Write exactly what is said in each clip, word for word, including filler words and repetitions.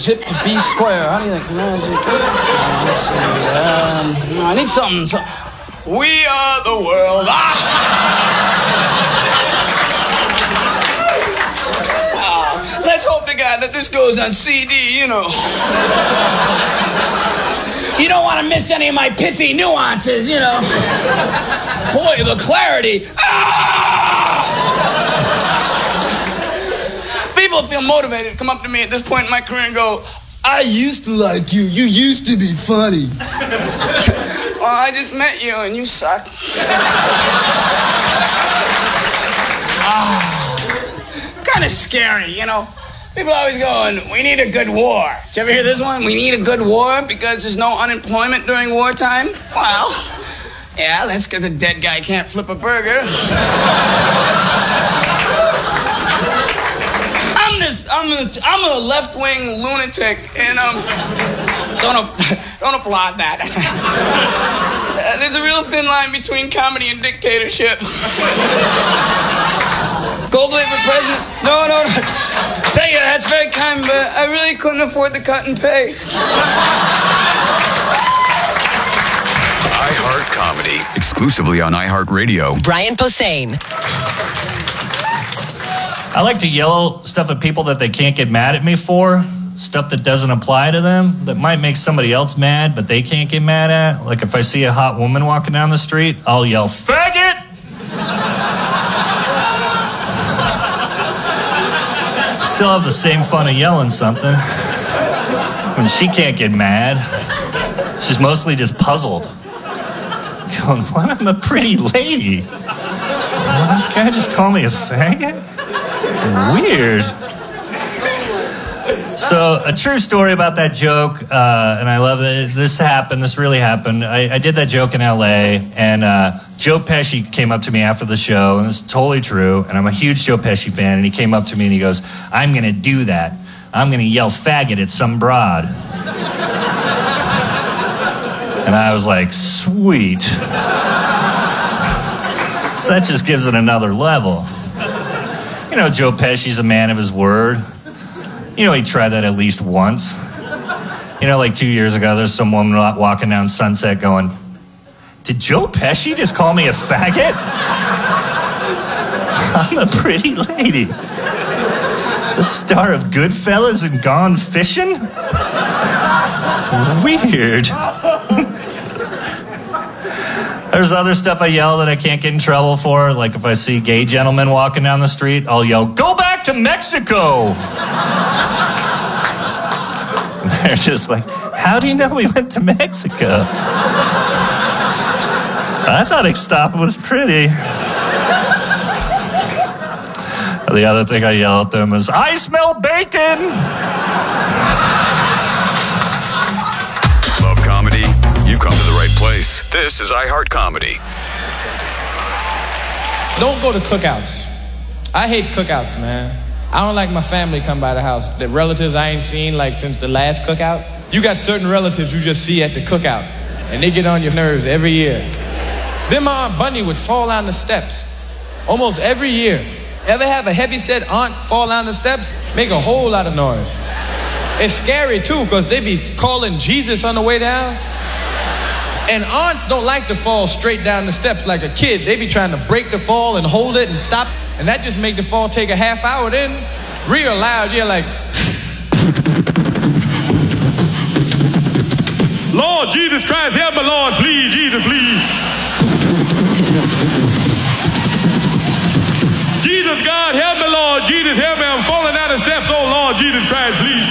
hip to be square. How do you think? Magic. Let's see. Um, I need something. So, we are the world. Ah! Ah, let's hope to God that this goes on C D, you know. You don't want to miss any of my pithy nuances, you know. Boy, the clarity. Ah! People feel motivated to come up to me at this point in my career and go, I used to like you. You used to be funny. Well, I just met you and you suck. Ah, kind of scary, you know. People always going, we need a good war. Did you ever hear this one? We need a good war because there's no unemployment during wartime? Well, yeah, that's because a dead guy can't flip a burger. I'm this, I'm a, I'm a left-wing lunatic, and um, don't, don't applaud that. Uh, there's a real thin line between comedy and dictatorship. Goldway for president? No, no, no. Thank you, that's very kind, but I really couldn't afford the cut and pay. iHeart Comedy, exclusively on iHeartRadio. Brian Posehn. I like to yell stuff at people that they can't get mad at me for. Stuff that doesn't apply to them, that might make somebody else mad, but they can't get mad at. Like if I see a hot woman walking down the street, I'll yell, faggot! Still have the same fun of yelling something. When she can't get mad, she's mostly just puzzled. Going, what? I'm a pretty lady. Can I just call me a faggot? Weird. So, a true story about that joke, uh, and I love that this happened, this really happened. I, I did that joke in L A, and uh, Joe Pesci came up to me after the show, and this is totally true, and I'm a huge Joe Pesci fan, and he came up to me and he goes, I'm going to do that. I'm going to yell faggot at some broad. And I was like, sweet. So that just gives it another level. You know, Joe Pesci's a man of his word. You know, he tried that at least once. You know, like two years ago, there's some woman walking down Sunset going, did Joe Pesci just call me a faggot? I'm a pretty lady. The star of Goodfellas and Gone Fishing? Weird. There's other stuff I yell that I can't get in trouble for. Like if I see gay gentlemen walking down the street, I'll yell, go back to Mexico! They're just like, how do you know we went to Mexico? I thought Ixtapa was pretty. The other thing I yell at them is, I smell bacon! Love comedy? You've come to the right place. This is iHeart Comedy. Don't go to cookouts. I hate cookouts, man. I don't like my family come by the house. The relatives I ain't seen like since the last cookout. You got certain relatives you just see at the cookout, and they get on your nerves every year. Then my Aunt Bunny would fall down the steps almost every year. Ever have a heavy-set aunt fall down the steps? Make a whole lot of noise. It's scary too, because they be calling Jesus on the way down. And aunts don't like to fall straight down the steps like a kid. They be trying to break the fall and hold it and stop. And that just make the fall take a half hour. Then real loud, you're like, Lord Jesus Christ, help me, Lord, please, Jesus, please. Jesus, God, help me, Lord, Jesus, help me. I'm falling down the steps. Oh, Lord, Jesus Christ, please.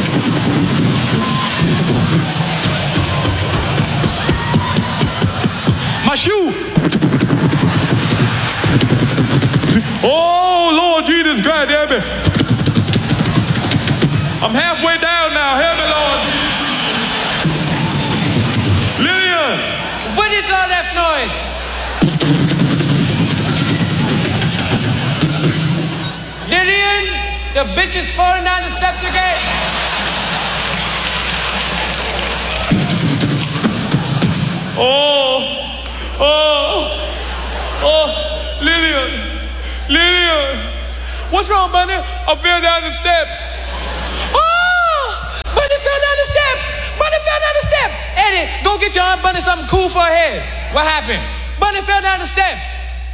My shoe. Oh, Lord Jesus Christ, help me. I'm halfway down now. Help me, Lord. Lillian. What is all that noise? Lillian, the bitch is falling down the steps again. Oh, oh, oh, Lillian. Lillian, what's wrong, buddy? I fell down the steps. Oh, Aunt Bunny something cool for her head. What happened? Bunny fell down the steps.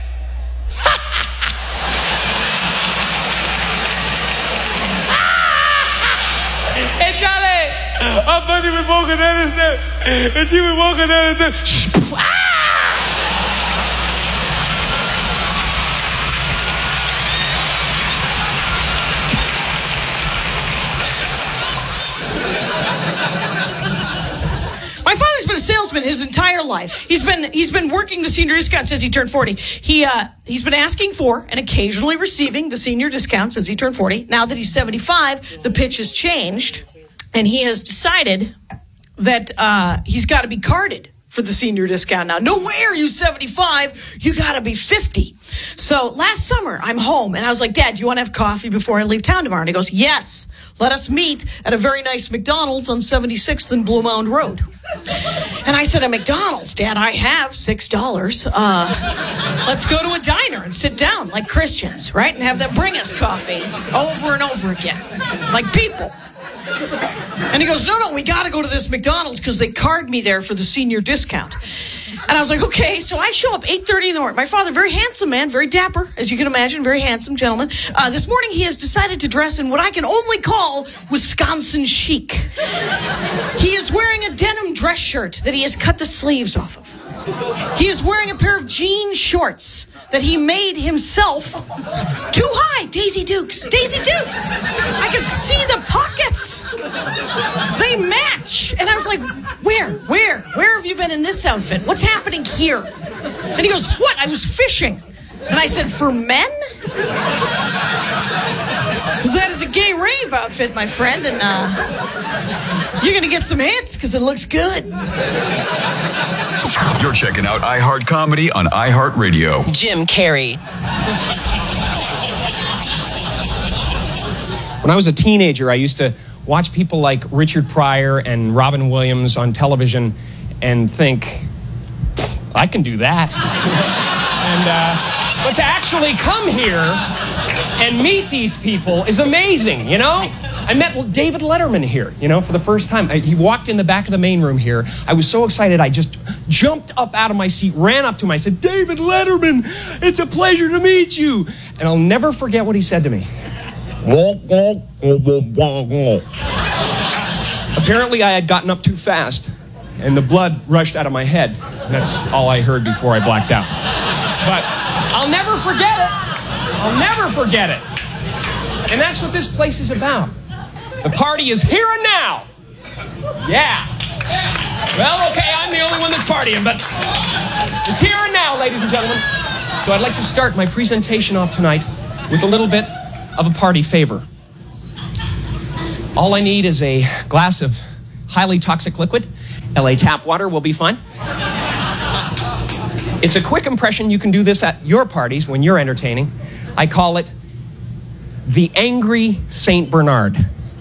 Hey, Charlie, Aunt Bunny was walking down the steps, and she was walking down the steps. Ah! My father's been a salesman his entire life. He's been he's been working the senior discount since he turned forty. He uh, he's been asking for and occasionally receiving the senior discount since he turned forty. Now that he's seventy-five, the pitch has changed, and he has decided that uh, he's got to be carded for the senior discount now. No way are you seventy-five. You got to be fifty. So last summer, I'm home, and I was like, Dad, do you want to have coffee before I leave town tomorrow? And he goes, yes. Let us meet at a very nice McDonald's on seventy-sixth and Blue Mound Road. And I said, a McDonald's, Dad, I have six dollars. Uh, let's go to a diner and sit down like Christians, right? And have them bring us coffee over and over again, like people. And he goes, no, no, we got to go to this McDonald's because they card me there for the senior discount. And I was like, okay. So I show up eight thirty in the morning. My father, very handsome man, very dapper, as you can imagine, very handsome gentleman. Uh, this morning he has decided to dress in what I can only call Wisconsin chic. He is wearing a denim dress shirt that he has cut the sleeves off of. He is wearing a pair of jean shorts that he made himself too high. Daisy Dukes. Daisy Dukes. I could see the pockets. They match. And I was like, where? Where? Where have you been in this outfit? What's happening here? And he goes, what? I was fishing. And I said, for men? Because that is a gay rave outfit, my friend. And uh, you're going to get some hits because it looks good. You're checking out iHeart Comedy on iHeartRadio. Jim Carrey. When I was a teenager, I used to watch people like Richard Pryor and Robin Williams on television and think, I can do that. and uh, but to actually come here and meet these people is amazing, you know? I met David Letterman here, you know, for the first time. I, he walked in the back of the main room here. I was so excited, I just jumped up out of my seat, ran up to him. I said, David Letterman, it's a pleasure to meet you. And I'll never forget what he said to me. Apparently, I had gotten up too fast, and the blood rushed out of my head. And that's all I heard before I blacked out. But I'll never forget it. I'll never forget it. And that's what this place is about. The party is here and now. Yeah. Well, okay, I'm the only one that's partying, but it's here and now, ladies and gentlemen. So I'd like to start my presentation off tonight with a little bit of a party favor. All I need is a glass of highly toxic liquid. L A tap water will be fine. It's a quick impression. You can do this at your parties when you're entertaining. I call it the Angry Saint Bernard.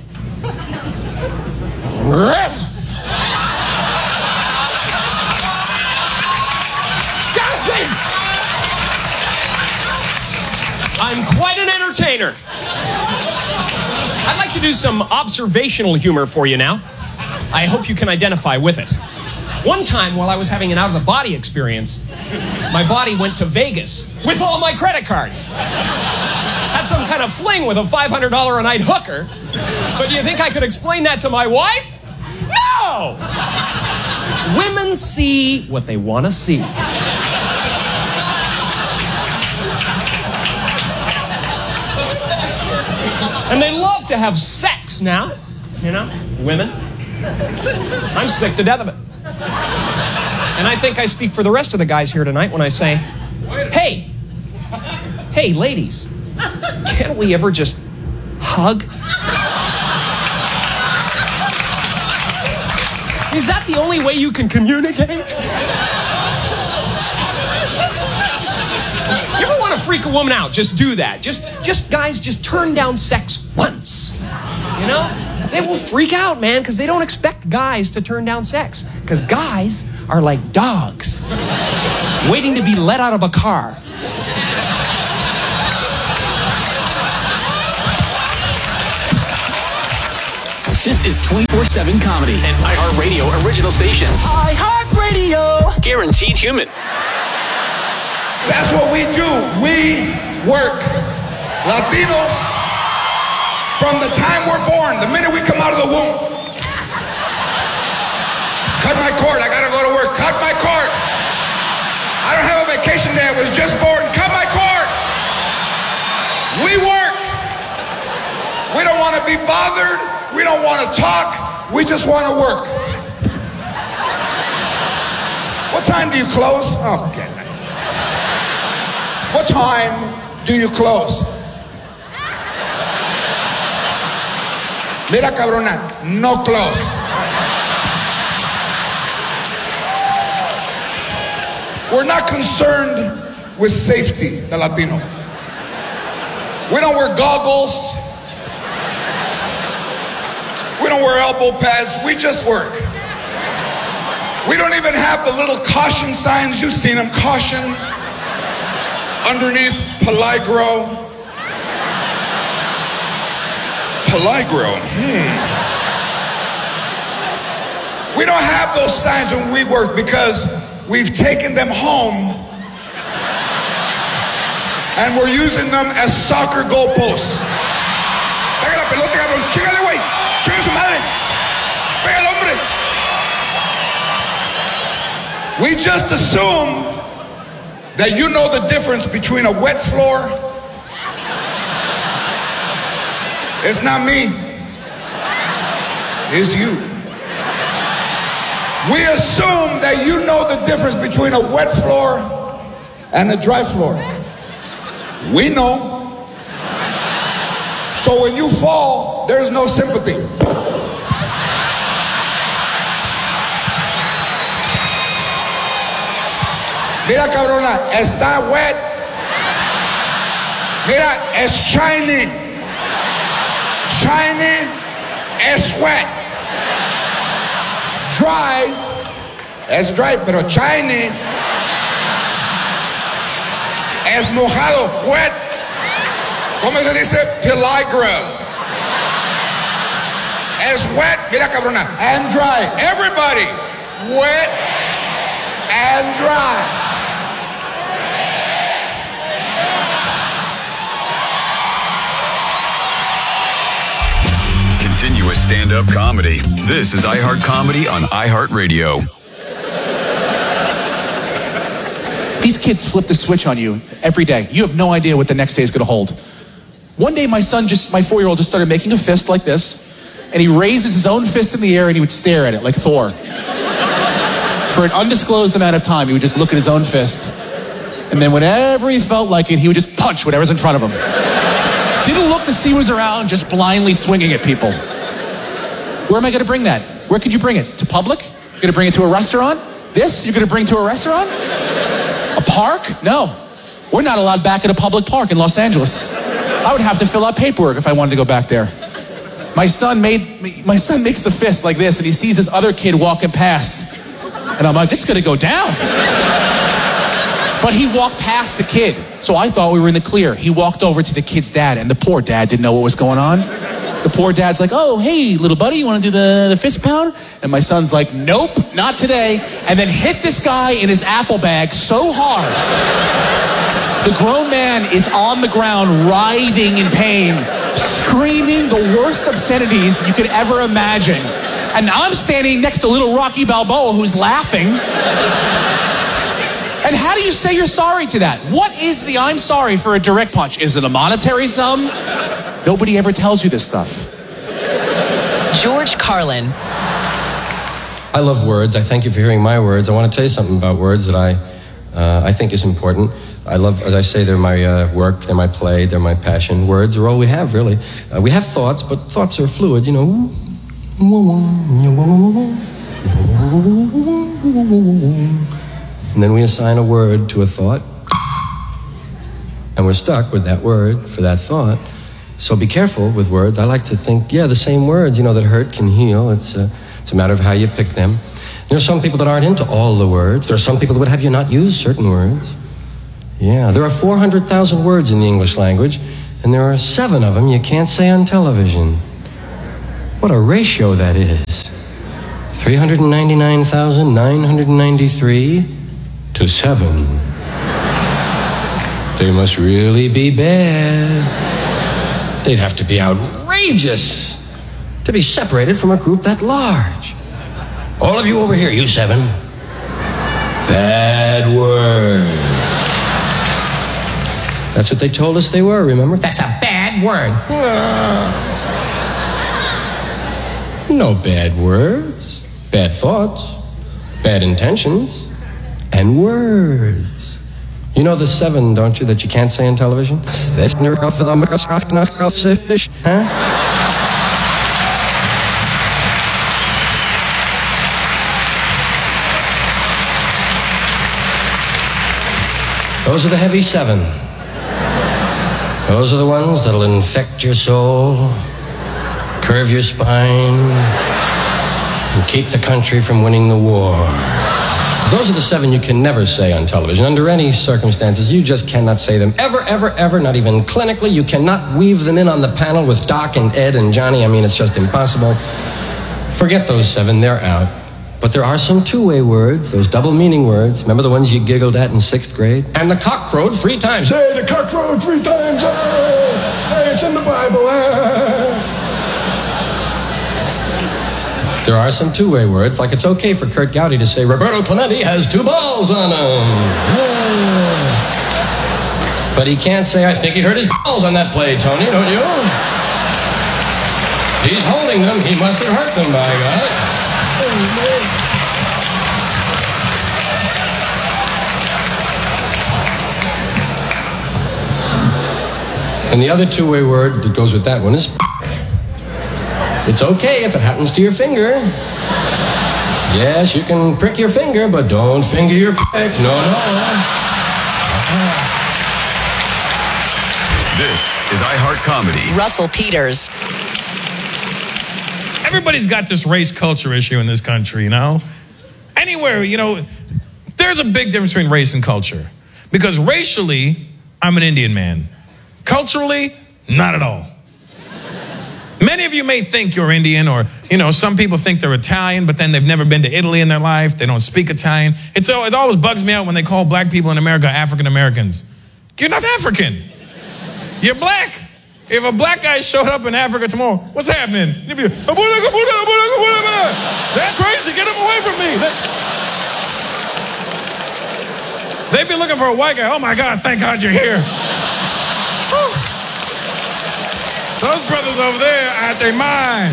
I'm quite an entertainer. I'd like to do some observational humor for you now. I hope you can identify with it. One time while I was having an out-of-the-body experience, my body went to Vegas with all my credit cards. Had some kind of fling with a five hundred dollars a night hooker. But do you think I could explain that to my wife? No! Women see what they want to see. And they love to have sex now, you know, women. I'm sick to death of it. And I think I speak for the rest of the guys here tonight when I say, hey, hey, ladies, can't we ever just hug? Is that the only way you can communicate? You ever want to freak a woman out? Just do that. Just, just guys, just turn down sex once. You know? They will freak out, man, because they don't expect guys to turn down sex. Because guys are like dogs waiting to be let out of a car. This is twenty-four seven Comedy, an iHeartRadio original station. iHeartRadio. Guaranteed human. That's what we do. We work. Latinos, from the time we're born, the minute we come out of the womb, cut my cord, I gotta go to work. Cut my cord. I don't have a vacation day, I was just born. Cut my cord. We work. We don't want to be bothered. We don't want to talk. We just want to work. What time do you close? Oh, okay. What time do you close? Mira, cabrona, no close. We're not concerned with safety, the Latino. We don't wear goggles. We don't wear elbow pads. We just work. We don't even have the little caution signs. You've seen them. Caution. Underneath, Peligro. Peligro. Hmm. We don't have those signs when we work because we've taken them home and we're using them as soccer goalposts. Pega la pelota, cabrón. Chígale, güey. Chígale su madre. Pega el hombre. We just assume that you know the difference between a wet floor. It's not me. It's you. We assume that you know the difference between a wet floor and a dry floor. We know. So when you fall, there's no sympathy. Mira, cabrona, está wet. Mira, es shiny. Shiny es wet. Dry es dry, pero shiny es mojado. Wet. ¿Cómo se dice? Peligro. Es wet, mira, cabrona, and dry. Everybody, wet and dry. Continuous stand-up comedy. This is iHeart Comedy on iHeartRadio. These kids flip the switch on you every day. You have no idea what the next day is going to hold. One day my son, just my four-year-old, just started making a fist like this, and he raises his own fist in the air and he would stare at it like Thor. For an undisclosed amount of time, he would just look at his own fist. And then whenever he felt like it, he would just punch whatever's in front of him. Didn't look to see who's around, just blindly swinging at people. Where am I going to bring that? Where could you bring it? To public? You're going to bring it to a restaurant? This you're going to bring to a restaurant? A park? No. We're not allowed back at a public park in Los Angeles. I would have to fill out paperwork if I wanted to go back there. My son made my son makes the fist like this, and he sees this other kid walking past. And I'm like, it's going to go down. But he walked past the kid, so I thought we were in the clear. He walked over to the kid's dad, and the poor dad didn't know what was going on. The poor dad's like, oh, hey, little buddy, you want to do the, the fist pound? And my son's like, nope, not today. And then hit this guy in his apple bag so hard. The grown man is on the ground, writhing in pain, screaming the worst obscenities you could ever imagine. And I'm standing next to little Rocky Balboa, who's laughing. And how do you say you're sorry to that? What is the I'm sorry for a direct punch? Is it a monetary sum? Nobody ever tells you this stuff. George Carlin. I love words. I thank you for hearing my words. I want to tell you something about words that I, uh, I think is important. I love, as I say, they're my uh, work, they're my play, they're my passion. Words are all we have, really. Uh, we have thoughts, but thoughts are fluid, you know. And then we assign a word to a thought, and we're stuck with that word for that thought. So be careful with words. I like to think, yeah, the same words, you know, that hurt can heal. It's a, it's a matter of how you pick them. There are some people that aren't into all the words. There are some people that would have you not use certain words. Yeah, there are four hundred thousand words in the English language, and there are seven of them you can't say on television. What a ratio that is. three hundred ninety-nine thousand nine hundred ninety-three to seven. They must really be bad. They'd have to be outrageous to be separated from a group that large. All of you over here, you seven. Bad words. That's what they told us they were, remember? That's a bad word. No bad words, bad thoughts, bad intentions, and words. You know the seven, don't you, that you can't say on television? Huh? Those are the heavy seven. Those are the ones that'll infect your soul, curve your spine, and keep the country from winning the war. Those are the seven you can never say on television. Under any circumstances, you just cannot say them. Ever, ever, ever, not even clinically. You cannot weave them in on the panel with Doc and Ed and Johnny. I mean, it's just impossible. Forget those seven, they're out. But there are some two-way words, those double-meaning words. Remember the ones you giggled at in sixth grade? And the cock crowed three times. Hey, the cock crowed three times. Hey, hey, it's in the Bible. Hey. There are some two-way words, like it's okay for Kurt Gowdy to say, Roberto Clemente has two balls on him. Yeah. But he can't say, I think he hurt his balls on that play, Tony, don't you? He's holding them. He must have hurt them, by God. And the other two-way word that goes with that one is it's okay if it happens to your finger. Yes, you can prick your finger, but don't finger your prick. No, no. This is iHeart Comedy. Russell Peters. Everybody's got this race culture issue in this country, you know? Anywhere, you know, there's a big difference between race and culture. Because racially, I'm an Indian man. Culturally, not at all. Many of you may think you're Indian, or, you know, some people think they're Italian, but then they've never been to Italy in their life. They don't speak Italian. It's, it always bugs me out when they call black people in America African Americans. You're not African. You're black. If a black guy showed up in Africa tomorrow, what's happening? You'd be, that's crazy. Get him away from me. They've been looking for a white guy. Oh, my God, thank God you're here. Whew. Those brothers over there are out their mind.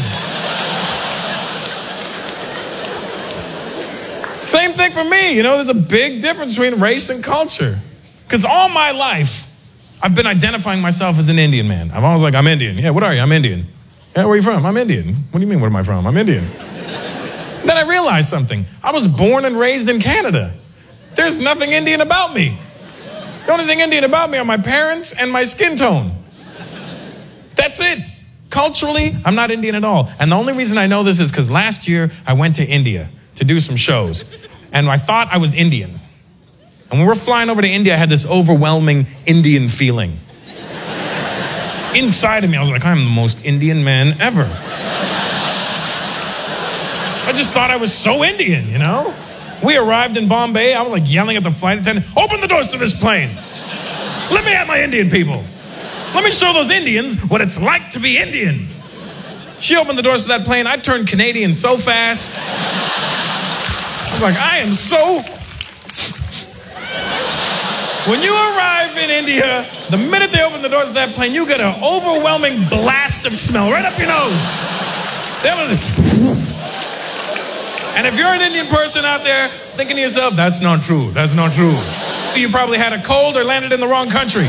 Same thing for me. You know, there's a big difference between race and culture. Because all my life, I've been identifying myself as an Indian man. I'm always like, I'm Indian. Yeah, what are you? I'm Indian. Yeah, where are you from? I'm Indian. What do you mean, where am I from? I'm Indian. Then I realized something. I was born and raised in Canada. There's nothing Indian about me. The only thing Indian about me are my parents and my skin tone. That's it. Culturally, I'm not Indian at all. And the only reason I know this is because last year I went to India to do some shows. And I thought I was Indian. And when we're flying over to India, I had this overwhelming Indian feeling. Inside of me, I was like, I'm the most Indian man ever. I just thought I was so Indian, you know? We arrived in Bombay. I was like yelling at the flight attendant, open the doors to this plane. Let me have my Indian people. Let me show those Indians what it's like to be Indian. She opened the doors to that plane. I turned Canadian so fast. I was like, I am so... When you arrive in India, the minute they open the doors of that plane, you get an overwhelming blast of smell right up your nose. And if you're an Indian person out there thinking to yourself, that's not true, that's not true. You probably had a cold or landed in the wrong country.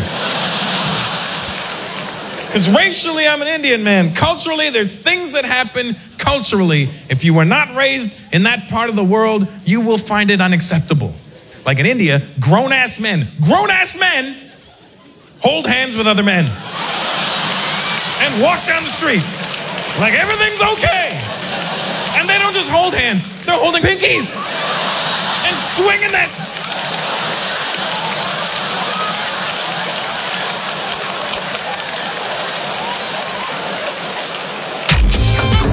Because racially, I'm an Indian man. Culturally, there's things that happen culturally. If you were not raised in that part of the world, you will find it unacceptable. Like in India, grown-ass men, grown-ass men hold hands with other men and walk down the street like everything's okay. And they don't just hold hands, they're holding pinkies and swinging that.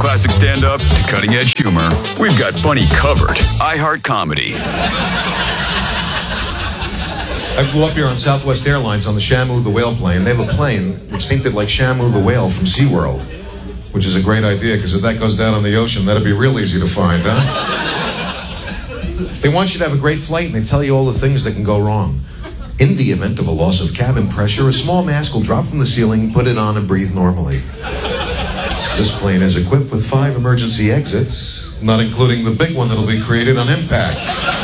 classic stand-up to cutting-edge humor, we've got funny covered. iHeart Comedy. I flew up here on Southwest Airlines on the Shamu the Whale plane. They have a plane that's painted like Shamu the Whale from SeaWorld, which is a great idea, because if that goes down in the ocean, that'd be real easy to find, huh? They want you to have a great flight, and they tell you all the things that can go wrong. In the event of a loss of cabin pressure, a small mask will drop from the ceiling, put it on, and breathe normally. This plane is equipped with five emergency exits, not including the big one that'll be created on impact.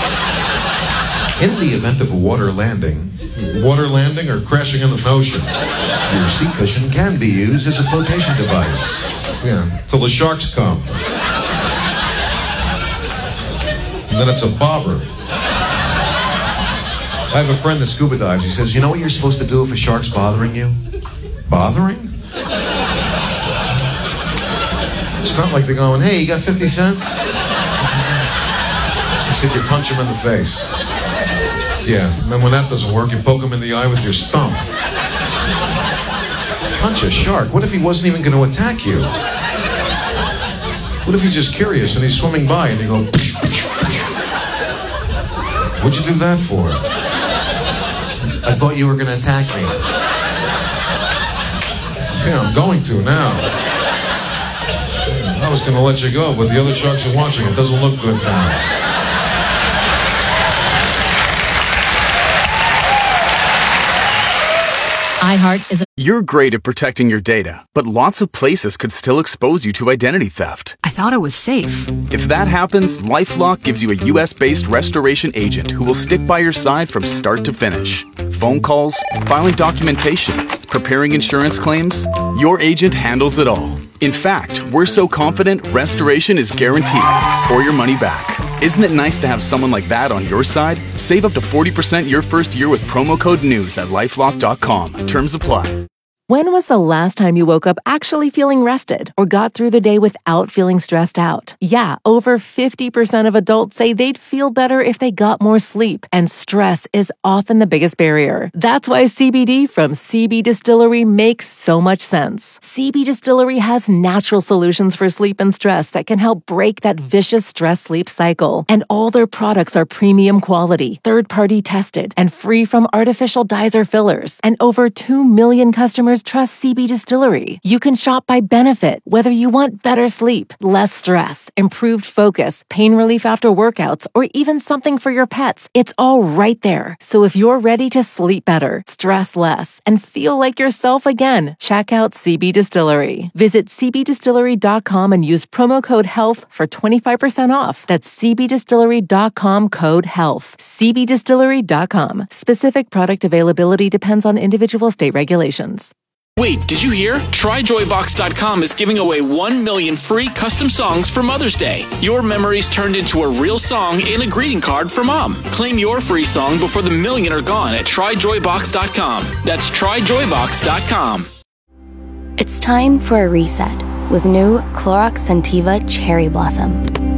In the event of a water landing, water landing or crashing in the ocean, your seat cushion can be used as a flotation device. Yeah, till the sharks come. And then it's a bobber. I have a friend that scuba dives. He says, you know what you're supposed to do if a shark's bothering you? Bothering? It's not like they're going, hey, you got fifty cents? He said, you punch him in the face. Yeah, and then when that doesn't work, you poke him in the eye with your stump. Punch a shark? What if he wasn't even going to attack you? What if he's just curious and he's swimming by and you go, what'd you do that for? I thought you were going to attack me. Yeah, I'm going to now. I was going to let you go, but the other sharks are watching. It doesn't look good now. iHeart is a- You're great at protecting your data, but lots of places could still expose you to identity theft. I thought it was safe. If that happens, LifeLock gives you a U S-based restoration agent who will stick by your side from start to finish. Phone calls, filing documentation, preparing insurance claims, your agent handles it all. In fact, we're so confident restoration is guaranteed or your money back. Isn't it nice to have someone like that on your side? Save up to forty percent your first year with promo code NEWS at lifelock dot com. Terms apply. When was the last time you woke up actually feeling rested or got through the day without feeling stressed out? Yeah, over fifty percent of adults say they'd feel better if they got more sleep, and stress is often the biggest barrier. That's why C B D from C B Distillery makes so much sense. C B Distillery has natural solutions for sleep and stress that can help break that vicious stress-sleep cycle. And all their products are premium quality, third-party tested, and free from artificial dyes or fillers. And over two million customers trust C B Distillery. You can shop by benefit, whether you want better sleep, less stress, improved focus, pain relief after workouts, or even something for your pets. It's all right there. So if you're ready to sleep better, stress less, and feel like yourself again, check out C B Distillery. Visit c b distillery dot com and use promo code HEALTH for twenty-five percent off. That's c b distillery dot com code HEALTH. c b distillery dot com. Specific product availability depends on individual state regulations. Wait, did you hear? try joy box dot com is giving away one million free custom songs for Mother's Day. Your memories turned into a real song and a greeting card for Mom. Claim your free song before the million are gone at try joy box dot com. That's try joy box dot com. It's time for a reset with new Clorox Scentiva Cherry Blossom.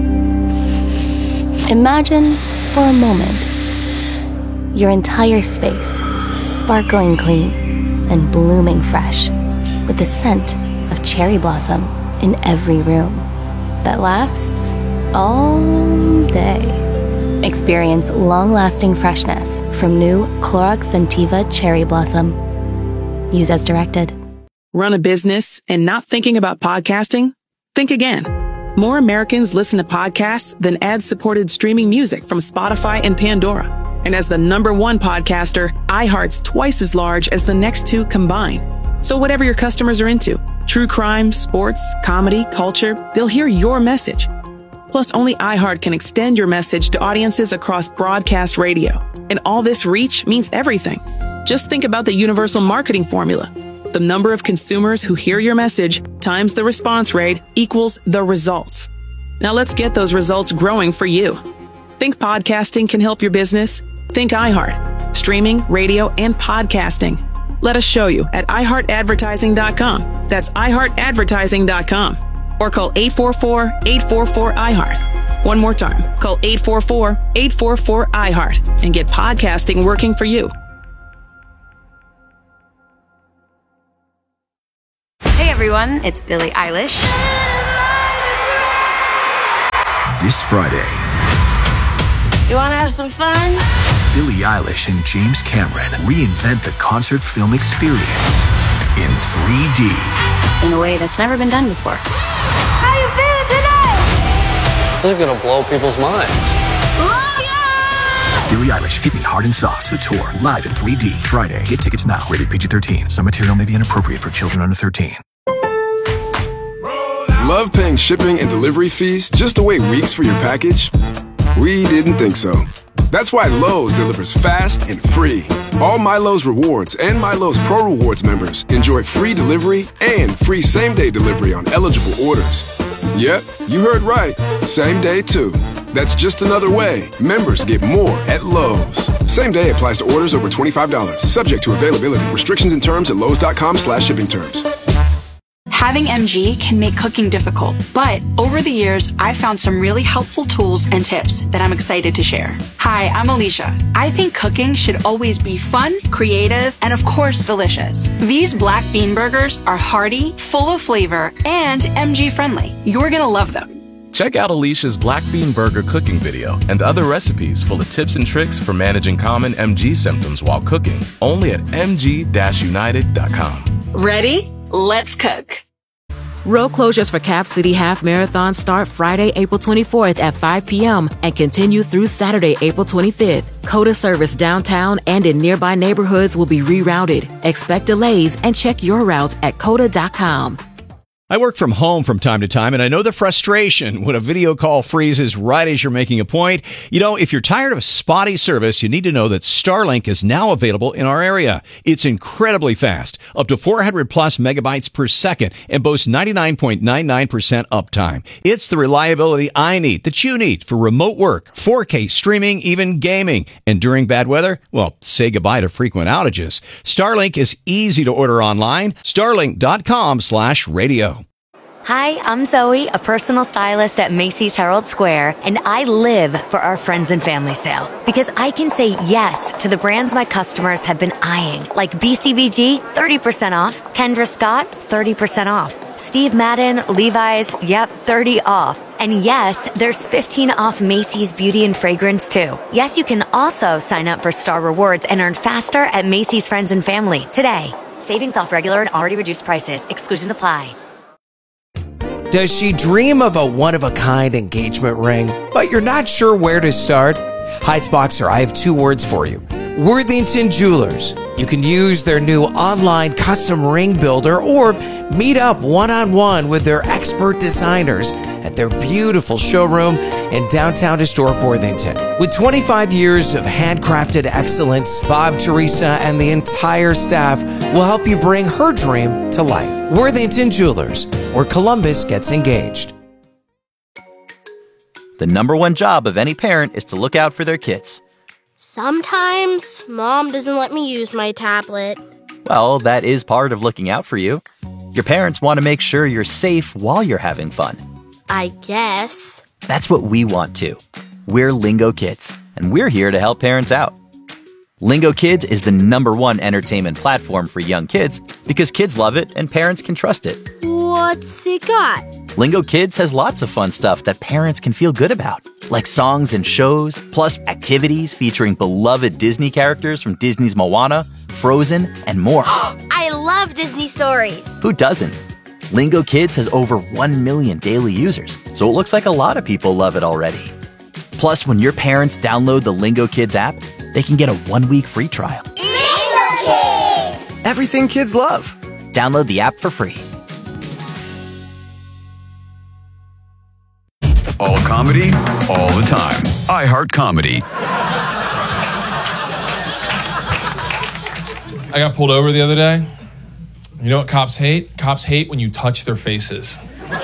Imagine, for a moment, your entire space sparkling clean and blooming fresh, with the scent of cherry blossom in every room that lasts all day. Experience long-lasting freshness from new Clorox Scentiva Cherry Blossom. Use as directed. Run a business and not thinking about podcasting? Think again. More Americans listen to podcasts than ad-supported streaming music from Spotify and Pandora. And as the number one podcaster, iHeart's twice as large as the next two combined. So whatever your customers are into, true crime, sports, comedy, culture, they'll hear your message. Plus, only iHeart can extend your message to audiences across broadcast radio. And all this reach means everything. Just think about the universal marketing formula. The number of consumers who hear your message times the response rate equals the results. Now let's get those results growing for you. Think podcasting can help your business? Think iHeart. Streaming, radio, and podcasting. Let us show you at i heart advertising dot com. That's i heart advertising dot com. Or call eight four four, eight four four, I heart. One more time. Call eight four four, eight four four, I heart and get podcasting working for you. Hey everyone, it's Billie Eilish. this Friday. You want to have some fun? Billie Eilish and James Cameron reinvent the concert film experience in three D. In a way that's never been done before. How you feeling today? This is gonna blow people's minds. Billie Eilish, Hit Me Hard and Soft, the tour, live in three D, Friday. Get tickets now. Rated P G thirteen. Some material may be inappropriate for children under thirteen. Love paying shipping and delivery fees just to wait weeks for your package? We didn't think so. That's why Lowe's delivers fast and free. All MyLowe's Rewards and MyLowe's Pro Rewards members enjoy free delivery and free same-day delivery on eligible orders. Yep, you heard right. Same day, too. That's just another way members get more at Lowe's. Same day applies to orders over twenty-five dollars. Subject to availability. Restrictions and terms at lowes.com slash shipping terms. Having M G can make cooking difficult, but over the years, I've found some really helpful tools and tips that I'm excited to share. Hi, I'm Alicia. I think cooking should always be fun, creative, and of course, delicious. These black bean burgers are hearty, full of flavor, and M G friendly. You're gonna love them. Check out Alicia's Black Bean Burger cooking video and other recipes full of tips and tricks for managing common M G symptoms while cooking, only at m g dash united dot com. Ready? Let's cook. Road closures for Cap City Half Marathon start Friday, April twenty-fourth at five p.m. and continue through Saturday, April twenty-fifth. COTA service downtown and in nearby neighborhoods will be rerouted. Expect delays and check your route at cota dot com. I work from home from time to time, and I know the frustration when a video call freezes right as you're making a point. You know, if you're tired of spotty service, you need to know that Starlink is now available in our area. It's incredibly fast, up to four hundred plus megabytes per second, and boasts ninety-nine point nine nine percent uptime. It's the reliability I need, that you need, for remote work, four K streaming, even gaming. And during bad weather, well, say goodbye to frequent outages. Starlink is easy to order online. Starlink dot com slash radio. Hi, I'm Zoe, a personal stylist at Macy's Herald Square, and I live for our friends and family sale because I can say yes to the brands my customers have been eyeing, like B C B G, thirty percent off, Kendra Scott, thirty percent off, Steve Madden, Levi's, yep, thirty off. And yes, there's fifteen off Macy's Beauty and Fragrance too. Yes, you can also sign up for Star Rewards and earn faster at Macy's Friends and Family today. Savings off regular and already reduced prices. Exclusions apply. Does she dream of a one-of-a-kind engagement ring, but you're not sure where to start? Heights-Boxer, I have two words for you. Worthington Jewelers. You can use their new online custom ring builder or meet up one-on-one with their expert designers at their beautiful showroom in downtown historic Worthington. With twenty-five years of handcrafted excellence, Bob, Teresa, and the entire staff will help you bring her dream to life. Worthington Jewelers, where Columbus gets engaged. The number one job of any parent is to look out for their kids. Sometimes Mom doesn't let me use my tablet. Well, that is part of looking out for you. Your parents want to make sure you're safe while you're having fun. I guess. That's what we want too. We're Lingo Kids, and we're here to help parents out. Lingo Kids is the number one entertainment platform for young kids because kids love it and parents can trust it. What's it got? Lingo Kids has lots of fun stuff that parents can feel good about, like songs and shows, plus activities featuring beloved Disney characters from Disney's Moana, Frozen, and more. I love Disney stories. Who doesn't? Lingo Kids has over one million daily users, so it looks like a lot of people love it already. Plus, when your parents download the Lingo Kids app, they can get a one-week free trial. Lingo Kids! Everything kids love. Download the app for free. All comedy, all the time. iHeart Comedy. I got pulled over the other day. You know what cops hate? Cops hate when you touch their faces.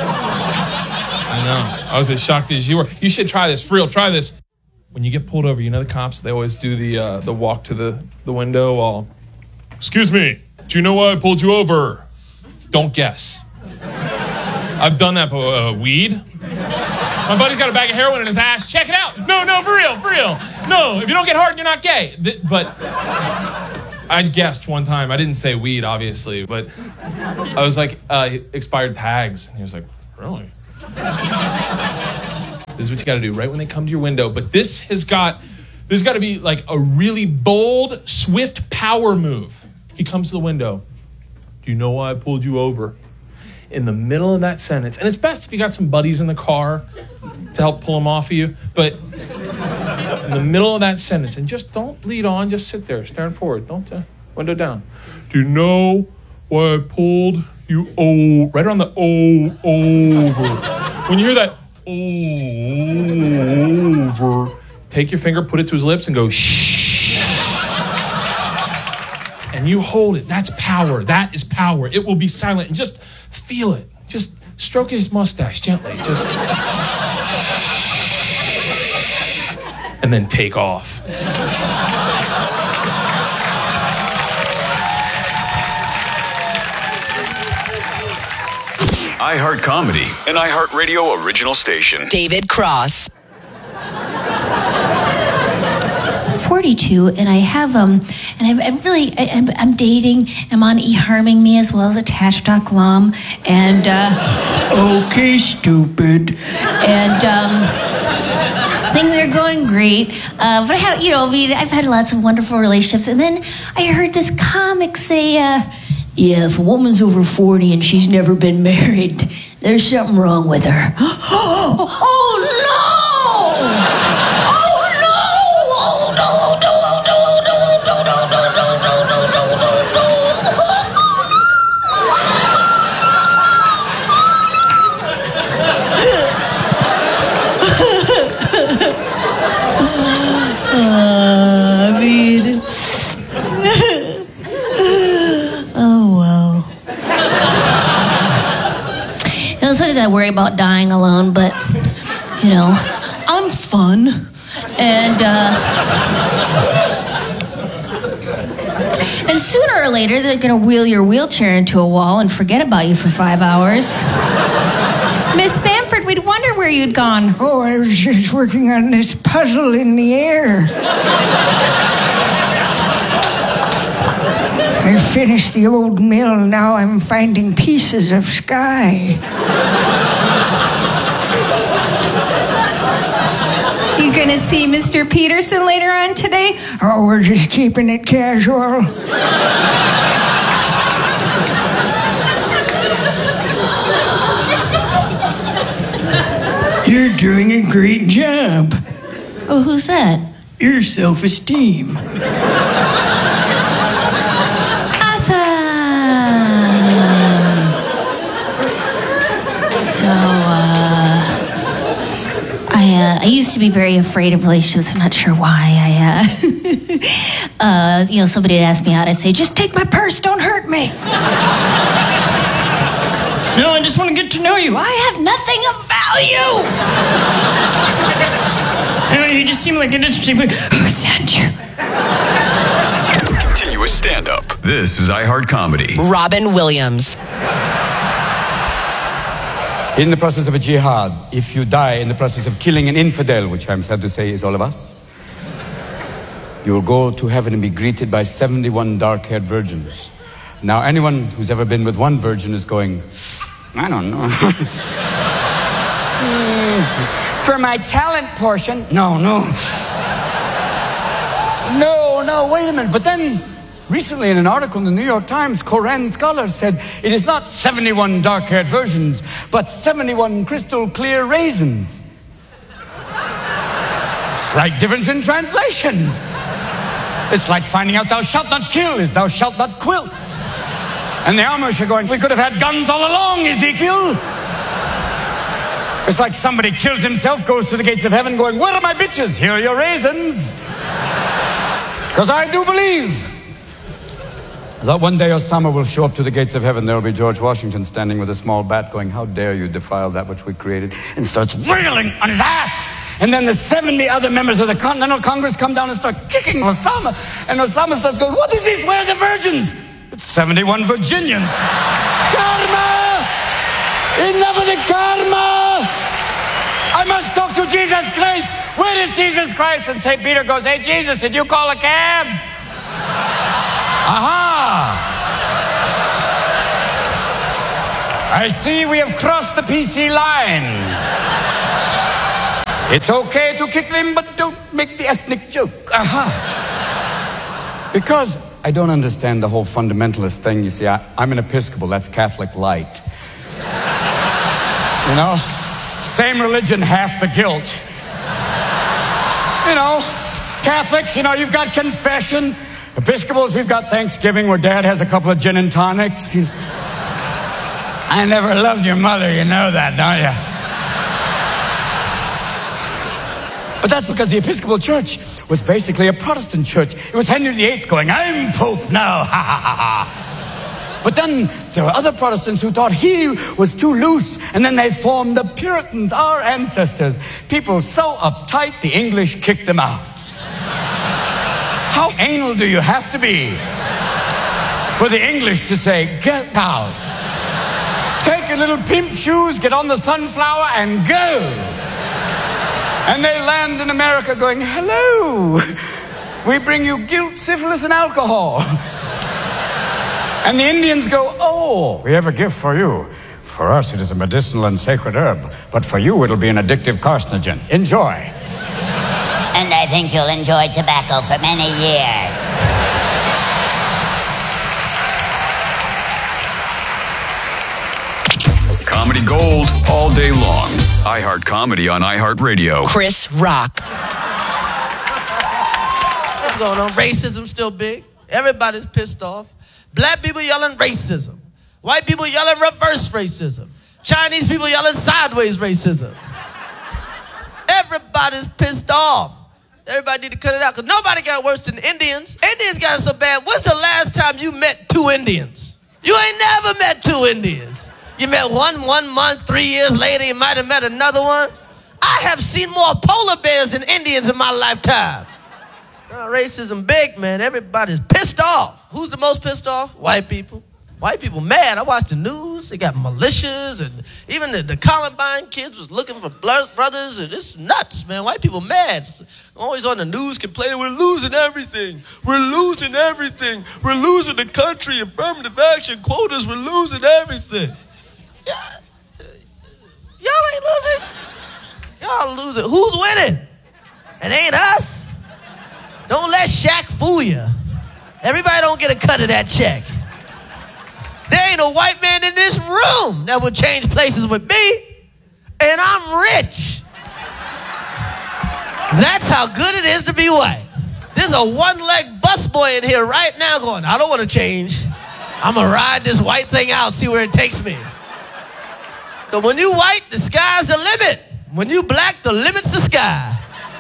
I know. I was as shocked as you were. You should try this. For real, try this. When you get pulled over, you know the cops, they always do the uh, the walk to the, the window while, excuse me, do you know why I pulled you over? Don't guess. I've done that, but uh, weed? My buddy's got a bag of heroin in his ass. Check it out. No, no, for real, for real. No, if you don't get hard, you're not gay. Th- but I guessed one time. I didn't say weed, obviously, but I was like, uh, expired tags. And he was like, really? This is what you got to do right when they come to your window. But this has got, this has got to be like a really bold, swift power move. He comes to the window. Do you know why I pulled you over? In the middle of that sentence, and it's best if you got some buddies in the car to help pull them off of you, but in the middle of that sentence, and just don't lead on, just sit there, staring forward, don't, uh, window down. Do you know why I pulled you over? Right around the O, over. When you hear that, over, take your finger, put it to his lips, and go, shh. And you hold it. That's power. That is power. It will be silent. And just feel it. Just stroke his mustache gently. Just and then take off. iHeart Comedy, an iHeartRadio original station. David Cross. forty-two, and I have um, and I'm, I'm really I, I'm, I'm dating. I'm on eHarming Me as well as attached dot glom, and uh, okay, stupid, and um, things are going great. Uh, but I have, you know, I mean, I've had lots of wonderful relationships, and then I heard this comic say, uh, yeah, if a woman's over forty and she's never been married, there's something wrong with her. Oh no! Sometimes I worry about dying alone, but, you know, I'm fun. And, uh... and sooner or later, they're gonna wheel your wheelchair into a wall and forget about you for five hours. Miss Bamford, we'd wonder where you'd gone. Oh, I was just working on this puzzle in the air. I finished the old mill, now I'm finding pieces of sky. You gonna see Mister Peterson later on today? Oh, we're just keeping it casual. You're doing a great job. Oh, who's that? Your self-esteem. I used to be very afraid of relationships. I'm not sure why. I, uh, uh, you know, somebody had asked me out. I'd say, just take my purse, don't hurt me. No, I just want to get to know you. I have nothing of value. You just seem like an interesting. Who sent you? Continuous stand-up. This is iHeart Comedy. Robin Williams. In the process of a jihad, if you die in the process of killing an infidel, which I'm sad to say is all of us, you will go to heaven and be greeted by seventy-one dark-haired virgins. Now, anyone who's ever been with one virgin is going, I don't know. mm, for my talent portion, no, no. No, no, wait a minute. But then, recently in an article in the New York Times, Koran scholars said it is not seventy-one dark-haired virgins, but seventy-one crystal clear raisins. Slight difference in translation. It's like finding out thou shalt not kill is thou shalt not quilt. And the Amish are going, we could have had guns all along, Ezekiel. It's like somebody kills himself, goes to the gates of heaven going, where are my bitches? Here are your raisins. Because I do believe that one day Osama will show up to the gates of heaven. There will be George Washington standing with a small bat going, how dare you defile that which we created, and starts wailing on his ass. And then the seventy other members of the Continental Congress come down and start kicking Osama. And Osama starts going, what is this? Where are the virgins? It's seventy-one Virginians. Karma! Enough of the karma! I must talk to Jesus Christ. Where is Jesus Christ? And Saint Peter goes, hey, Jesus, did you call a cab? Aha! I see we have crossed the P C line. It's okay to kick them, but don't make the ethnic joke. Aha. Because I don't understand the whole fundamentalist thing. You see, I, I'm an Episcopal. That's Catholic light. You know? Same religion, half the guilt. You know, Catholics, you know, you've got confession. Episcopals, we've got Thanksgiving where Dad has a couple of gin and tonics. I never loved your mother, you know that, don't you? But that's because the Episcopal Church was basically a Protestant church. It was Henry the Eighth going, I'm Pope now, ha ha ha ha. But then there were other Protestants who thought he was too loose, and then they formed the Puritans, our ancestors. People so uptight, the English kicked them out. How anal do you have to be for the English to say, get out? Take your little pimp shoes, get on the Sunflower, and go. And they land in America going, hello, we bring you guilt, syphilis, and alcohol. And the Indians go, oh, we have a gift for you. For us, it is a medicinal and sacred herb. But for you, it'll be an addictive carcinogen. Enjoy. And I think you'll enjoy tobacco for many years. Comedy gold all day long. iHeart Comedy on iHeartRadio. Chris Rock. What's going on? Racism still big. Everybody's pissed off. Black people yelling racism. White people yelling reverse racism. Chinese people yelling sideways racism. Everybody's pissed off. Everybody need to cut it out because nobody got worse than Indians. Indians got it so bad. When's the last time you met two Indians? You ain't never met two Indians. You met one one month, three years later, you might have met another one. I have seen more polar bears than Indians in my lifetime. Uh, racism big, man. Everybody's pissed off. Who's the most pissed off? White people. White people mad. I watched the news. They got militias, and even the, the Columbine kids was looking for blood brothers, and it's nuts, man. White people mad. Always on the news complaining, we're losing everything. We're losing everything. We're losing the country. Affirmative action, quotas, we're losing everything. Yeah. Y'all ain't losing. Y'all losing. Who's winning? It ain't us. Don't let Shaq fool you. Everybody don't get a cut of that check. There ain't a white man in this room that would change places with me, and I'm rich. That's how good it is to be white. There's a one-leg busboy in here right now going, I don't want to change. I'm going to ride this white thing out, see where it takes me. So when you white, the sky's the limit. When you black, the limit's the sky.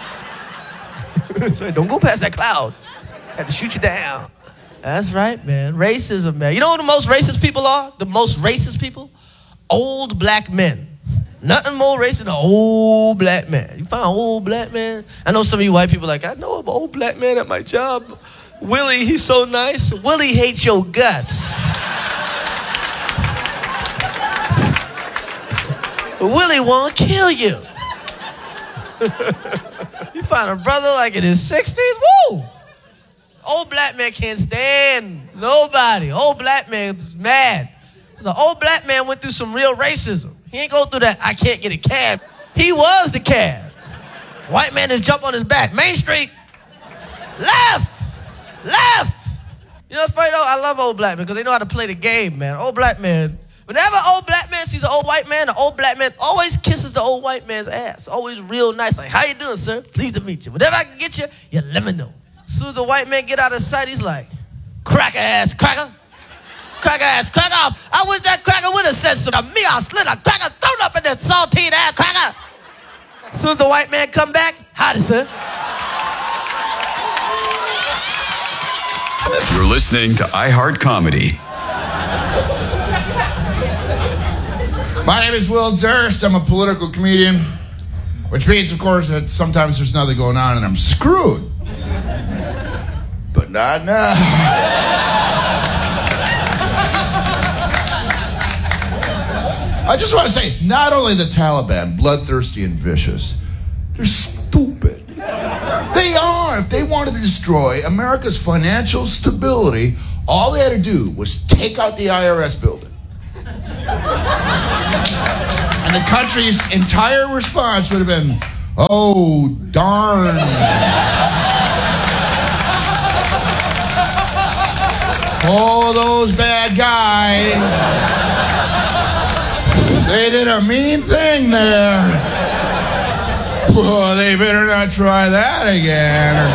So don't go past that cloud. I have to shoot you down. That's right, man. Racism, man. You know who the most racist people are? The most racist people? Old black men. Nothing more racist than an old black man. You find an old black man? I know some of you white people are like, I know an old black man at my job. Willie, he's so nice. Willie hates your guts. Willie won't kill you. You find a brother like in his sixties, woo! Old black man can't stand nobody. Old black man is mad. The old black man went through some real racism. He ain't go through that, I can't get a cab. He was the cab. White man just jump on his back. Main Street. Left. Left. You know what's funny though? I love old black men because they know how to play the game, man. Old black man. Whenever old black man sees an old white man, the old black man always kisses the old white man's ass. Always real nice. Like, how you doing, sir? Pleased to meet you. Whatever I can get you, you let me know. As soon as the white man get out of sight, he's like, cracker ass cracker. Cracker ass cracker. I wish that cracker would have said something to me. I'll slit a cracker thrown up in that saltine ass cracker. As soon as the white man come back, howdy, sir. You're listening to iHeart Comedy. My name is Will Durst. I'm a political comedian, which means, of course, that sometimes there's nothing going on and I'm screwed. But not now. I just want to say, not only the Taliban, bloodthirsty and vicious, they're stupid. They are. If they wanted to destroy America's financial stability, all they had to do was take out the I R S building. And the country's entire response would have been, Oh, darn. Oh, those bad guys. They did a mean thing there. Oh, they better not try that again.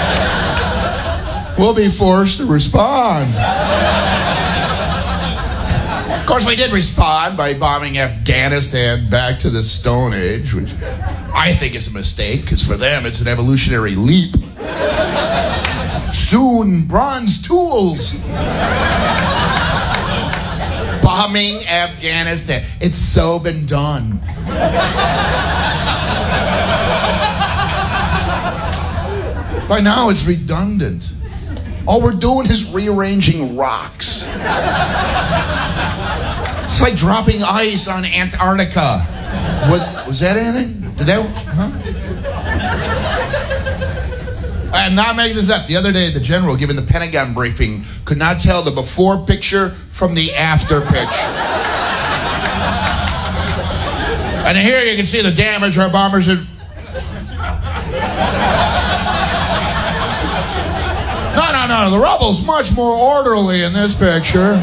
We'll be forced to respond. Of course, we did respond by bombing Afghanistan back to the Stone Age, which I think is a mistake, because for them it's an evolutionary leap. Soon, bronze tools. Bombing Afghanistan. It's so been done. By now it's redundant. All we're doing is rearranging rocks. It's like dropping ice on Antarctica. Was, was that anything? Did that, huh? I am not making this up. The other day, the general giving the Pentagon briefing could not tell the before picture from the after picture. And here you can see the damage our bombers had. No, no, no. The rubble's much more orderly in this picture.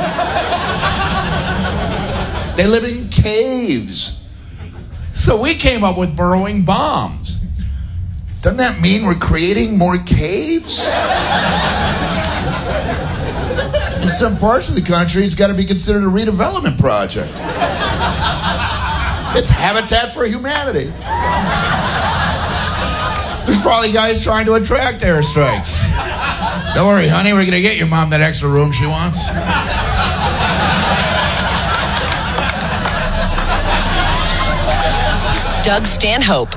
They live in caves. So we came up with burrowing bombs. Doesn't that mean we're creating more caves? In some parts of the country, it's got to be considered a redevelopment project. It's Habitat for Humanity. There's probably guys trying to attract airstrikes. Don't worry, honey, we're going to get your mom that extra room she wants. Doug Stanhope.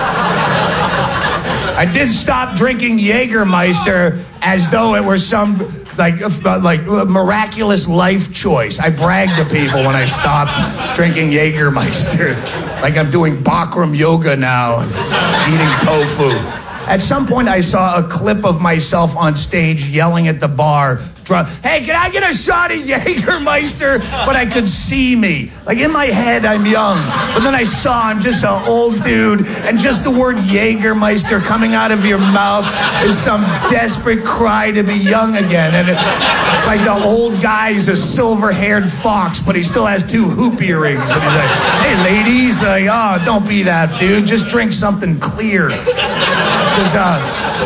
I did stop drinking Jägermeister as though it were some like uh, like uh, miraculous life choice. I brag to people when I stopped drinking Jägermeister, like I'm doing Bikram yoga now and eating tofu. At some point, I saw a clip of myself on stage yelling at the bar, "Hey, can I get a shot of Jägermeister?" But I could see me. Like in my head, I'm young. But then I saw I'm just an old dude, and just the word Jägermeister coming out of your mouth is some desperate cry to be young again. And it, it's like the old guy is a silver-haired fox, but he still has two hoop earrings. And he's like, "Hey, ladies, like, oh, don't be that dude. Just drink something clear." Because uh,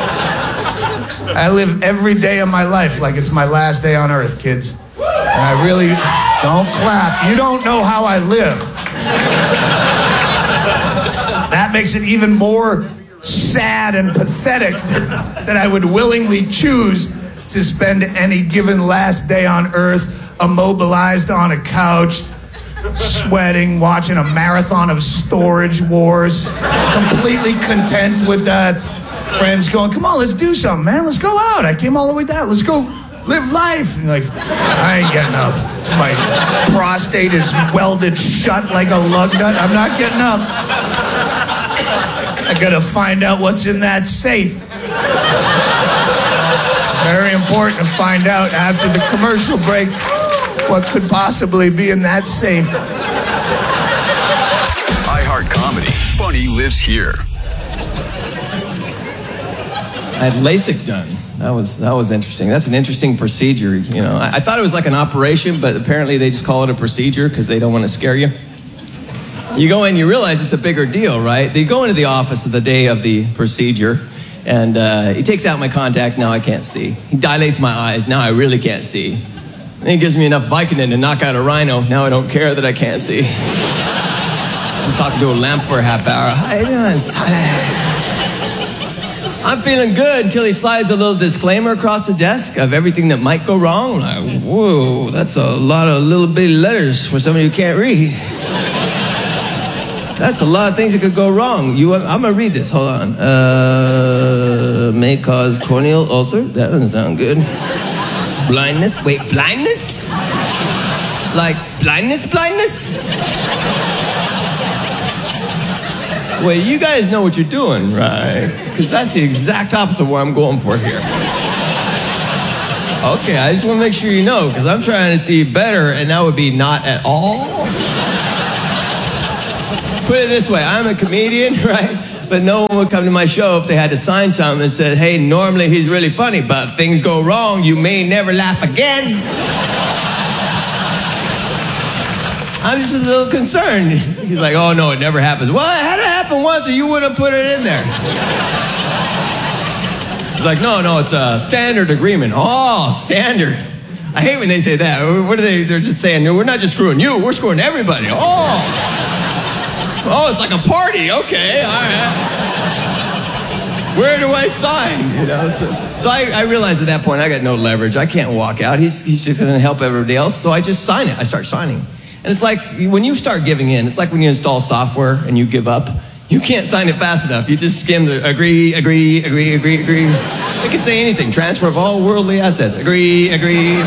I live every day of my life like it's my last day on earth, kids. And I really, don't clap. You don't know how I live. That makes it even more sad and pathetic that I would willingly choose to spend any given last day on earth immobilized on a couch, sweating, watching a marathon of Storage Wars, completely content with that. Friends going, "Come on, let's do something, man. Let's go out. I came all the way down. Let's go live life." And like, I ain't getting up. My prostate is welded shut like a lug nut. I'm not getting up. I gotta find out what's in that safe. Very important to find out after the commercial break what could possibly be in that safe. iHeart Comedy. Funny lives here. I had LASIK done. That was that was interesting. That's an interesting procedure. You know, I, I thought it was like an operation, but apparently they just call it a procedure because they don't want to scare you. You go in, you realize it's a bigger deal, right? They go into the office the day of the procedure, and uh, he takes out my contacts. Now I can't see. He dilates my eyes. Now I really can't see. And he gives me enough Vicodin to knock out a rhino. Now I don't care that I can't see. I'm talking to a lamp for a half hour. How you doing? I'm feeling good until he slides a little disclaimer across the desk of everything that might go wrong. I'm like, whoa, that's a lot of little bitty letters for somebody who can't read. That's a lot of things that could go wrong. You, I'm gonna read this. Hold on. Uh, may cause corneal ulcer. That doesn't sound good. Blindness. Wait, blindness? Like blindness, blindness? Wait, you guys know what you're doing, right? Because that's the exact opposite of what I'm going for here. Okay, I just want to make sure you know, because I'm trying to see better, and that would be not at all. Put it this way, I'm a comedian, right? but no one would come to my show if they had to sign something that said, hey, normally he's really funny, but if things go wrong, you may never laugh again. I'm just a little concerned. He's like, oh, no, it never happens. Well, it had to happen once or you wouldn't have put it in there. He's like, no, no, it's a standard agreement. Oh, standard. I hate when they say that. What are they? They're just saying, we're not just screwing you, we're screwing everybody. Oh. Oh, it's like a party. Okay, all right. Where do I sign? You know, so, so I, I realized at that point I got no leverage. I can't walk out. He's, he's just going to help everybody else, so I just sign it. I start signing. And it's like when you start giving in, it's like when you install software and you give up. You can't sign it fast enough. You just skim the agree, agree, agree, agree, agree. It can say anything. Transfer of all worldly assets. Agree, agree.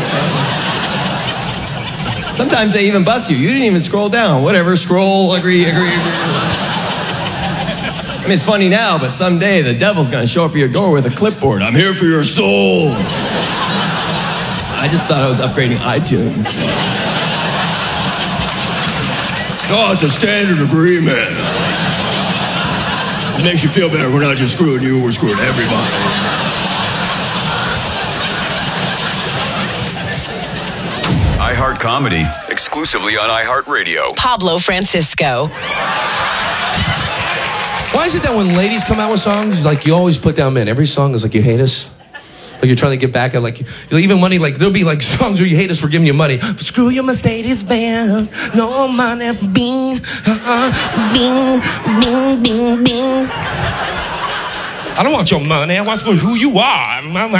Sometimes they even bust you. You didn't even scroll down. Whatever, scroll, agree, agree, agree. I mean, it's funny now, but someday the devil's going to show up at your door with a clipboard. I'm here for your soul. I just thought I was upgrading iTunes. Oh, it's a standard agreement. It makes you feel better. We're not just screwing you, we're screwing everybody. iHeart Comedy, exclusively on iHeartRadio. Pablo Francisco. Why is it that when ladies come out with songs, like you always put down men? Every song is like, you hate us. Like you're trying to get back at, like, you know, even money, like there'll be like songs where you hate us for giving you money. But screw your Mercedes Benz, no money for bing, uh-uh, bing, bing, bing, bing. I don't want your money, I want who you are.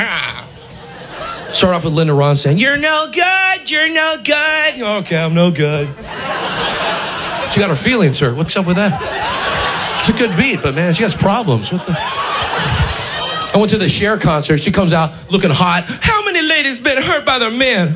Start off with Linda Ronstadt saying, you're no good, you're no good. Okay, I'm no good. She got her feelings, sir. What's up with that? It's a good beat, but man, she has problems. What the? I went to the Cher concert. She comes out looking hot. How many ladies been hurt by their men?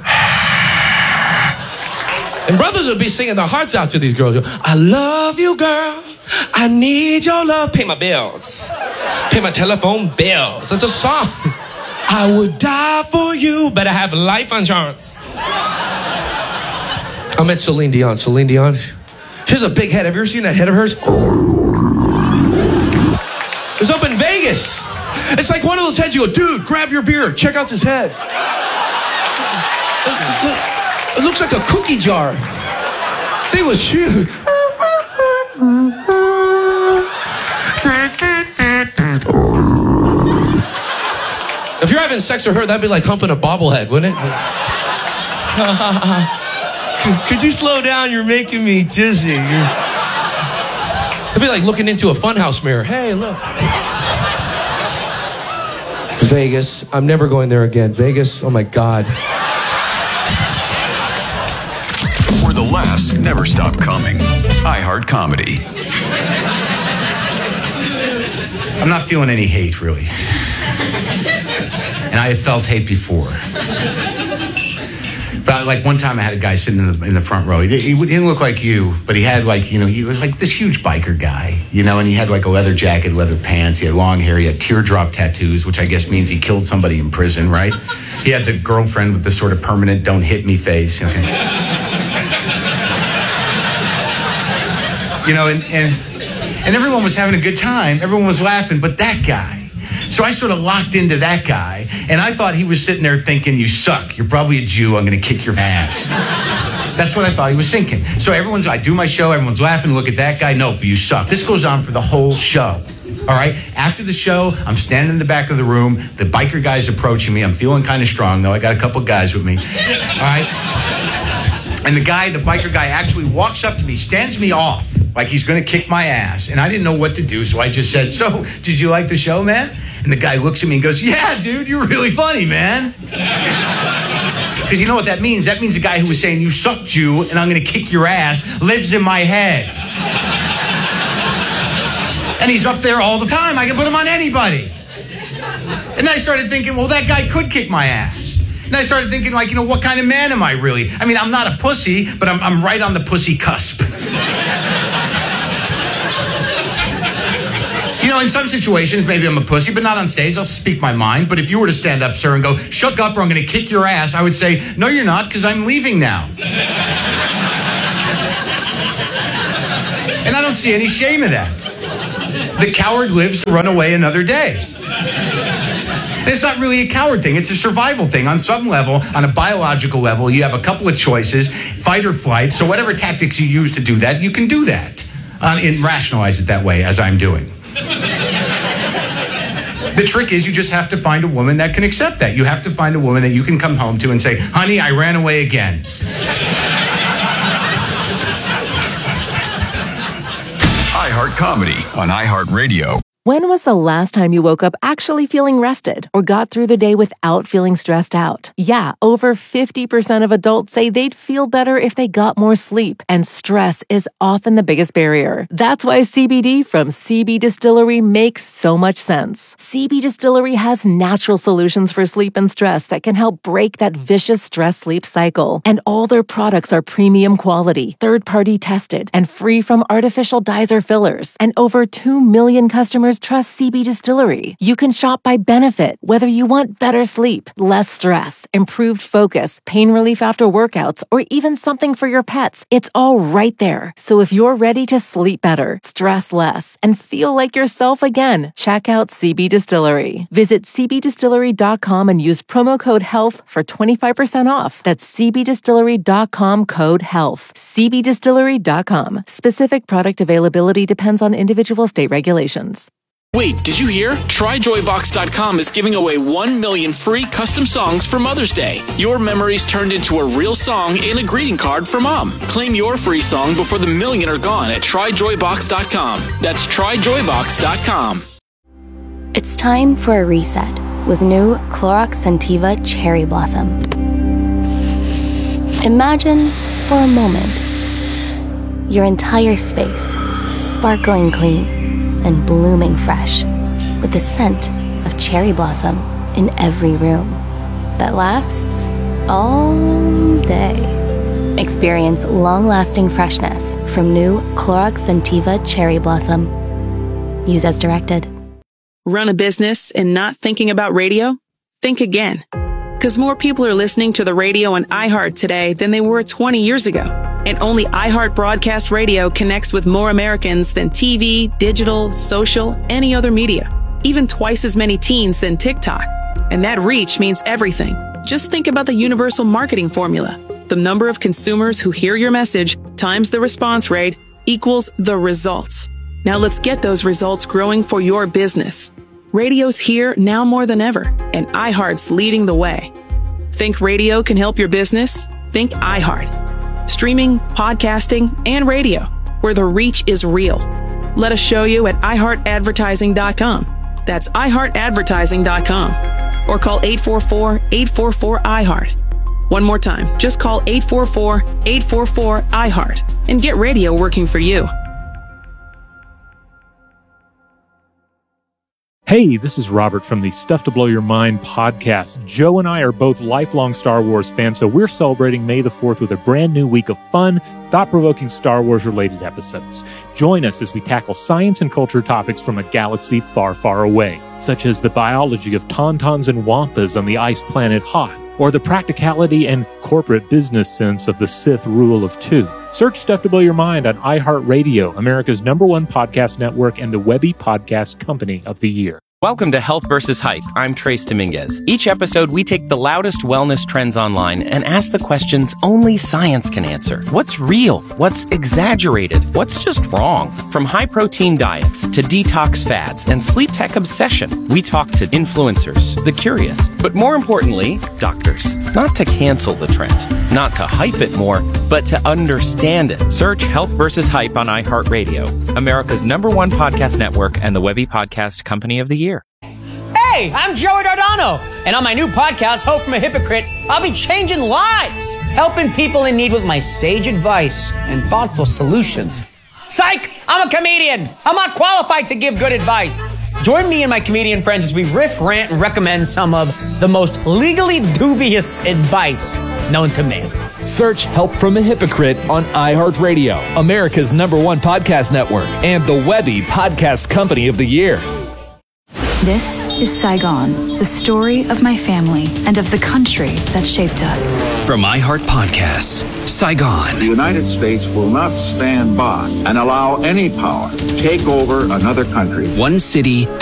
And brothers would be singing their hearts out to these girls. I love you, girl. I need your love. Pay my bills. Pay my telephone bills. That's a song. I would die for you, but I have life insurance. I met Celine Dion. Celine Dion. She has a big head. Have you ever seen that head of hers? It was up in Vegas. It's like one of those heads you go, dude, grab your beer. Check out this head. It looks like a cookie jar. Thing was huge. If you're having sex with her, that'd be like humping a bobblehead, wouldn't it? Could you slow down? You're making me dizzy. You're... It'd be like looking into a funhouse mirror. Hey, look. Vegas. I'm never going there again. Vegas, oh my God. Where the laughs never stop coming. iHeart Comedy. I'm not feeling any hate, really. And I have felt hate before. But like one time I had a guy sitting in the, in the front row. He, he, he didn't look like you, but he had like, you know, he was like this huge biker guy, you know, and he had like a leather jacket, leather pants. He had long hair. He had teardrop tattoos, which I guess means he killed somebody in prison, right? He had the girlfriend with the sort of permanent don't hit me face. Okay? You know, and, and, and everyone was having a good time. Everyone was laughing, but that guy. So I sort of locked into that guy, and I thought he was sitting there thinking, you suck. You're probably a Jew. I'm going to kick your ass. That's what I thought he was thinking. So everyone's, I do my show, everyone's laughing, look at that guy. No, but you suck. This goes on for the whole show. All right? After the show, I'm standing in the back of the room. The biker guy's approaching me. I'm feeling kind of strong, though. I got a couple guys with me. All right? And the guy, the biker guy, actually walks up to me, stands me off, like he's going to kick my ass. And I didn't know what to do, so I just said, so, did you like the show, man? And the guy looks at me and goes, yeah, dude, you're really funny, man. Because you know what that means? That means the guy who was saying, you suck, Jew, and I'm going to kick your ass, lives in my head. And he's up there all the time. I can put him on anybody. And then I started thinking, well, that guy could kick my ass. And I started thinking, like, you know, what kind of man am I really? I mean, I'm not a pussy, but I'm, I'm right on the pussy cusp. You know, in some situations, maybe I'm a pussy, but not on stage. I'll speak my mind. But if you were to stand up, sir, and go, shut up or I'm going to kick your ass, I would say, no, you're not, because I'm leaving now. And I don't see any shame in that. The coward lives to run away another day. And it's not really a coward thing. It's a survival thing. On some level, on a biological level, you have a couple of choices, fight or flight. So whatever tactics you use to do that, you can do that. Uh, and rationalize it that way, as I'm doing. The trick is you just have to find a woman that can accept that. You have to find a woman that you can come home to and say, honey, I ran away again. iHeart Comedy on iHeartRadio. When was the last time you woke up actually feeling rested or got through the day without feeling stressed out? Yeah, over fifty percent of adults say they'd feel better if they got more sleep, and stress is often the biggest barrier. That's why C B D from C B Distillery makes so much sense. C B Distillery has natural solutions for sleep and stress that can help break that vicious stress-sleep cycle. And all their products are premium quality, third-party tested, and free from artificial dyes or fillers. And over two million customers trust C B Distillery. You can shop by benefit, whether you want better sleep, less stress, improved focus, pain relief after workouts, or even something for your pets. It's all right there. So if you're ready to sleep better, stress less, and feel like yourself again, check out C B Distillery. Visit c b distillery dot com and use promo code HEALTH for twenty-five percent off. That's c b distillery dot com code HEALTH. c b distillery dot com. Specific product availability depends on individual state regulations. Wait, did you hear? try joy box dot com is giving away one million free custom songs for Mother's Day. Your memories turned into a real song and a greeting card for Mom. Claim your free song before the million are gone at try joy box dot com. That's try joy box dot com. It's time for a reset with new Clorox Scentiva Cherry Blossom. Imagine for a moment your entire space sparkling clean and blooming fresh, with the scent of cherry blossom in every room that lasts all day. Experience long-lasting freshness from new Clorox Scentiva Cherry Blossom. Use as directed. Run a business and not thinking about radio? Think again. Because more people are listening to the radio on iHeart today than they were twenty years ago. And only iHeart Broadcast Radio connects with more Americans than T V, digital, social, any other media. Even twice as many teens than TikTok. And that reach means everything. Just think about the universal marketing formula. The number of consumers who hear your message times the response rate equals the results. Now let's get those results growing for your business. Radio's here now more than ever, and iHeart's leading the way. Think radio can help your business? Think iHeart. Streaming, podcasting, and radio, where the reach is real. Let us show you at i heart advertising dot com. That's i heart advertising dot com. Or call eight four four, eight four four, I heart. One more time, just call eight four four, eight four four, I heart and get radio working for you. Hey, this is Robert from the Stuff to Blow Your Mind podcast. Joe and I are both lifelong Star Wars fans, so we're celebrating May the fourth with a brand new week of fun, thought-provoking Star Wars-related episodes. Join us as we tackle science and culture topics from a galaxy far, far away, such as the biology of tauntauns and wampas on the ice planet Hoth, or the practicality and corporate business sense of the Sith rule of two. Search Stuff to Blow Your Mind on iHeartRadio, America's number one podcast network and the Webby Podcast Company of the Year. Welcome to Health versus Hype. I'm Trace Dominguez. Each episode, we take the loudest wellness trends online and ask the questions only science can answer. What's real? What's exaggerated? What's just wrong? From high-protein diets to detox fads and sleep tech obsession, we talk to influencers, the curious, but more importantly, doctors. Not to cancel the trend, not to hype it more, but to understand it. Search Health versus Hype on iHeartRadio, America's number one podcast network and the Webby Podcast Company of the Year. Hey, I'm Joey Dardano, and on my new podcast, Hope from a Hypocrite, I'll be changing lives, helping people in need with my sage advice and thoughtful solutions. Psych! I'm a comedian. I'm not qualified to give good advice. Join me and my comedian friends as we riff, rant, and recommend some of the most legally dubious advice known to man. Search Help from a Hypocrite on iHeartRadio, America's number one podcast network, and the Webby Podcast Company of the Year. This is Saigon, the story of my family and of the country that shaped us. From iHeart Podcasts, Saigon. The United States will not stand by and allow any power to take over another country. One city